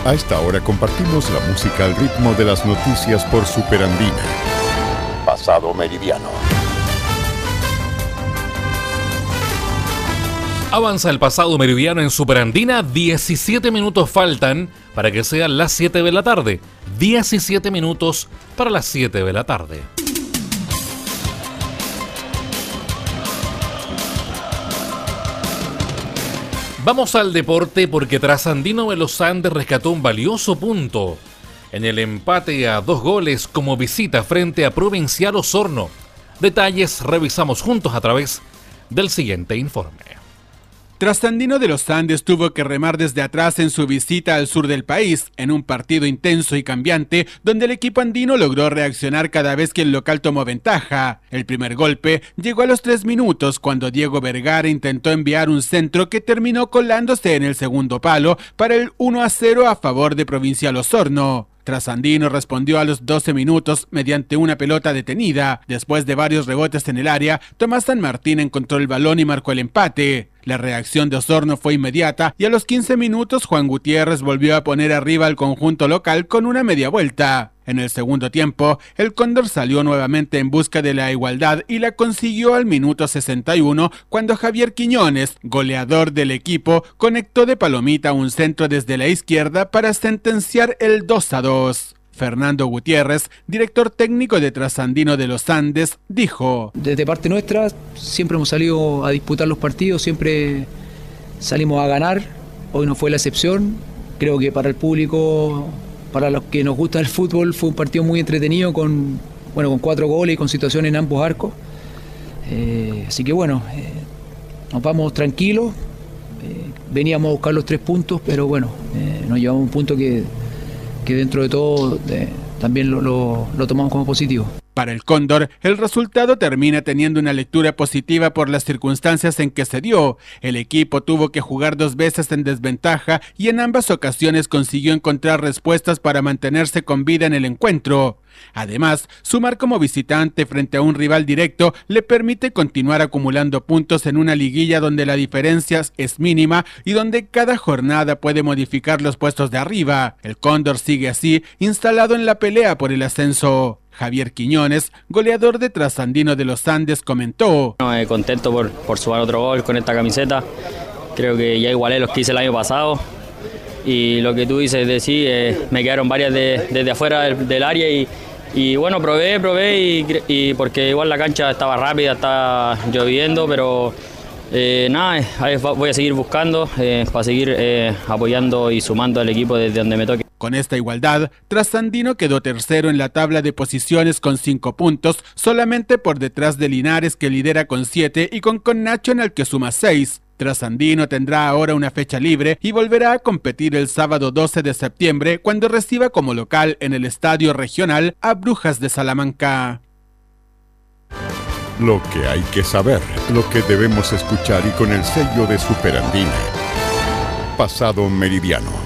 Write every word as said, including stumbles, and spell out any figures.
A esta hora compartimos la música al ritmo de las noticias por Superandina. Pasado Meridiano. Avanza el pasado meridiano en Superandina, diecisiete minutos faltan para que sean las siete de la tarde. diecisiete minutos para las siete de la tarde. Vamos al deporte porque Trasandino de los Andes rescató un valioso punto en el empate a dos goles como visita frente a Provincial Osorno. Detalles revisamos juntos a través del siguiente informe. Trasandino de los Andes tuvo que remar desde atrás en su visita al sur del país, en un partido intenso y cambiante, donde el equipo andino logró reaccionar cada vez que el local tomó ventaja. El primer golpe llegó a los tres minutos, cuando Diego Vergara intentó enviar un centro que terminó colándose en el segundo palo para el uno a cero a favor de Provincial Osorno. Trasandino respondió a los doce minutos mediante una pelota detenida. Después de varios rebotes en el área, Tomás San Martín encontró el balón y marcó el empate. La reacción de Osorno fue inmediata y a los quince minutos Juan Gutiérrez volvió a poner arriba al conjunto local con una media vuelta. En el segundo tiempo, el Cóndor salió nuevamente en busca de la igualdad y la consiguió al minuto sesenta y uno cuando Javier Quiñones, goleador del equipo, conectó de palomita un centro desde la izquierda para sentenciar el dos a dos. Fernando Gutiérrez, director técnico de Trasandino de los Andes, dijo: Desde parte nuestra siempre hemos salido a disputar los partidos, siempre salimos a ganar, hoy no fue la excepción. Creo que para el público, para los que nos gusta el fútbol, fue un partido muy entretenido con, bueno, con cuatro goles y con situaciones en ambos arcos. Eh, así que bueno, eh, nos vamos tranquilos, eh, veníamos a buscar los tres puntos, pero bueno, eh, nos llevamos un punto que... que dentro de todo eh, también lo, lo, lo tomamos como positivo. Para el Cóndor, el resultado termina teniendo una lectura positiva por las circunstancias en que se dio. El equipo tuvo que jugar dos veces en desventaja y en ambas ocasiones consiguió encontrar respuestas para mantenerse con vida en el encuentro. Además, sumar como visitante frente a un rival directo le permite continuar acumulando puntos en una liguilla donde la diferencia es mínima y donde cada jornada puede modificar los puestos de arriba. El Cóndor sigue así, instalado en la pelea por el ascenso. Javier Quiñones, goleador de Trasandino de los Andes, comentó: no, eh, contento por, por sumar otro gol con esta camiseta. Creo que ya igualé los que hice el año pasado. Y lo que tú dices de sí, eh, me quedaron varias de, desde afuera del, del área y, y bueno, probé, probé y, y porque igual la cancha estaba rápida, estaba lloviendo, pero eh, nada, eh, voy a seguir buscando eh, para seguir eh, apoyando y sumando al equipo desde donde me toque. Con esta igualdad, Trasandino quedó tercero en la tabla de posiciones con cinco puntos, solamente por detrás de Linares, que lidera con siete, y con Connacho, en el que suma seis. Trasandino tendrá ahora una fecha libre y volverá a competir el sábado doce de septiembre, cuando reciba como local en el Estadio Regional a Brujas de Salamanca. Lo que hay que saber, lo que debemos escuchar y con el sello de Superandina. Pasado Meridiano.